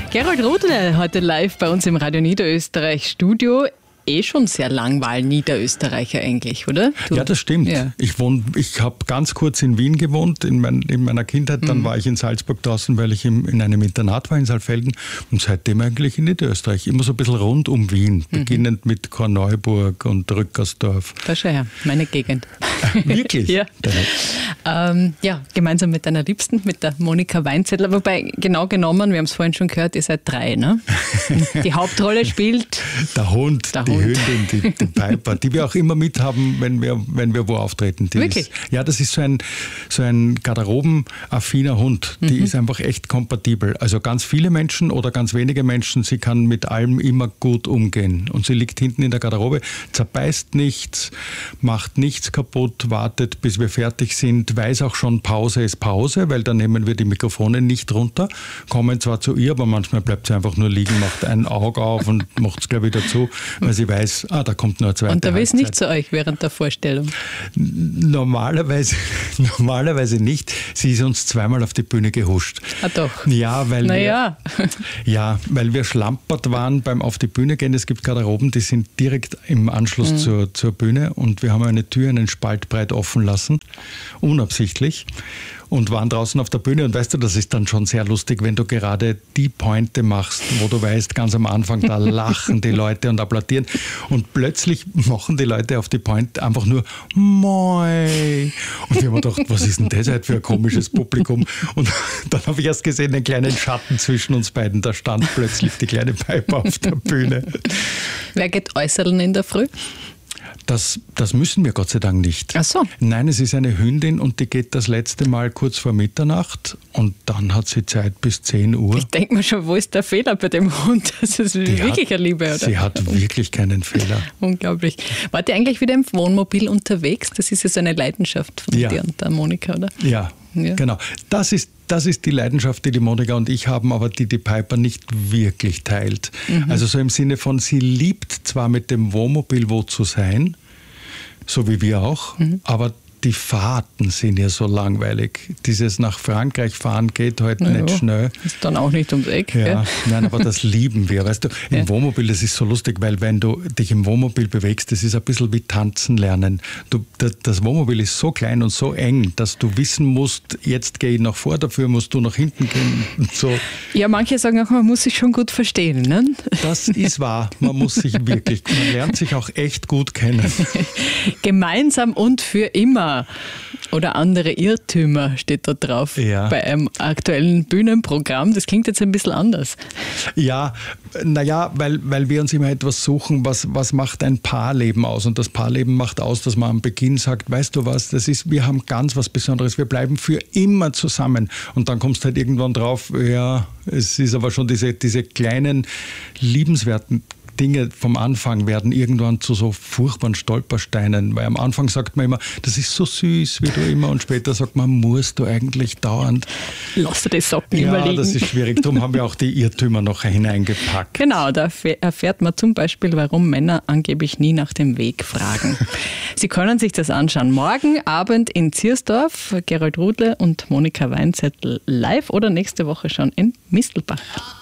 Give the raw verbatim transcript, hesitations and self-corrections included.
Gerold Rudle heute live bei uns im Radio Niederösterreich Studio. Eh schon sehr lang Wahl-Niederösterreicher eigentlich, oder? Du? Ja, das stimmt. Ja. Ich wohne, ich habe ganz kurz in Wien gewohnt, in, mein, in meiner Kindheit. Dann mhm. war ich in Salzburg draußen, weil ich im, in einem Internat war in Saalfelden. Und seitdem eigentlich in Niederösterreich. Immer so ein bisschen rund um Wien. Mhm. Beginnend mit Korneuburg und Rückersdorf. Da schau her, meine Gegend. Wirklich? Ja. Ähm, ja, gemeinsam mit deiner Liebsten, mit der Monika Weinzettler. Wobei, genau genommen, wir haben es vorhin schon gehört, ihr seid drei, ne? Die Hauptrolle spielt der Hund, der die Hund. Hündin, die, die Piper, die wir auch immer mithaben, wenn wir, wenn wir wo auftreten. Die Wirklich? Ist, ja, das ist so ein, so ein garderobenaffiner Hund. Die mhm. ist einfach echt kompatibel. Also ganz viele Menschen oder ganz wenige Menschen, sie kann mit allem immer gut umgehen. Und sie liegt hinten in der Garderobe, zerbeißt nichts, macht nichts kaputt, wartet, bis wir fertig sind, weiß auch schon, Pause ist Pause, weil dann nehmen wir die Mikrofone nicht runter, kommen zwar zu ihr, aber manchmal bleibt sie einfach nur liegen, macht ein Auge auf und macht es gleich wieder zu, weil sie weiß, ah, da kommt nur eine zweite Und da will es Halbzeit. nicht zu euch während der Vorstellung? Normalerweise, normalerweise nicht. Sie ist uns zweimal auf die Bühne gehuscht. Ah doch. Ja, weil naja. wir, ja, weil wir schlampert waren beim Auf die Bühne gehen. Es gibt Garderoben, die sind direkt im Anschluss mhm. zur, zur Bühne und wir haben eine Tür einen Spalt breit offen lassen, unabsichtlich. Und waren draußen auf der Bühne und weißt du, das ist dann schon sehr lustig, wenn du gerade die Pointe machst, wo du weißt, ganz am Anfang, da lachen die Leute und applaudieren und plötzlich machen die Leute auf die Pointe einfach nur Moi. Und wir haben gedacht, was ist denn das halt für ein komisches Publikum? Und dann habe ich erst gesehen, einen kleinen Schatten zwischen uns beiden, da stand plötzlich die kleine Piper auf der Bühne. Wer geht äußerlen in der Früh? Das, das müssen wir Gott sei Dank nicht. Ach so. Nein, es ist eine Hündin und die geht das letzte Mal kurz vor Mitternacht und dann hat sie Zeit bis zehn Uhr. Ich denke mir schon, wo ist der Fehler bei dem Hund? Das ist die wirklich hat, eine Liebe, oder? Sie hat wirklich keinen Fehler. Unglaublich. Wart ihr eigentlich wieder im Wohnmobil unterwegs? Das ist ja so eine Leidenschaft von ja. dir und der Monika, oder? Ja, ja. genau. Das ist Das ist die Leidenschaft, die die Monika und ich haben, aber die die Piper nicht wirklich teilt. Mhm. Also so im Sinne von, sie liebt zwar mit dem Wohnmobil wo zu sein, so wie wir auch, mhm. aber die Fahrten sind ja so langweilig. Dieses nach Frankreich fahren geht heute halt nicht schnell. Ist dann auch nicht ums Eck. Ja, gell? nein, aber das lieben wir. Weißt du, im ja. Wohnmobil, das ist so lustig, weil wenn du dich im Wohnmobil bewegst, das ist ein bisschen wie tanzen lernen. Du, das Wohnmobil ist so klein und so eng, dass du wissen musst, jetzt gehe ich nach vor, dafür musst du nach hinten gehen. Und so. Ja, manche sagen auch, man muss sich schon gut verstehen. Ne? Das ist wahr. Man muss sich wirklich, man lernt sich auch echt gut kennen. Gemeinsam und für immer. Oder andere Irrtümer steht da drauf ja. bei einem aktuellen Bühnenprogramm. Das klingt jetzt ein bisschen anders. Ja, naja, weil, weil wir uns immer etwas suchen, was, was macht ein Paarleben aus? Und das Paarleben macht aus, dass man am Beginn sagt, weißt du was, das ist, wir haben ganz was Besonderes, wir bleiben für immer zusammen. Und dann kommst du halt irgendwann drauf, ja, es ist aber schon diese, diese kleinen, liebenswerten Dinge vom Anfang werden irgendwann zu so furchtbaren Stolpersteinen, weil am Anfang sagt man immer, das ist so süß, wie du immer, und später sagt man, musst du eigentlich dauernd. Lass dir die Socken ja, überlegen. Ja, das ist schwierig, darum haben wir auch die Irrtümer noch hineingepackt. Genau, da erfährt man zum Beispiel, warum Männer angeblich nie nach dem Weg fragen. Sie können sich das anschauen. Morgen Abend in Ziersdorf, Gerold Rudle und Monika Weinzettl live oder nächste Woche schon in Mistelbach.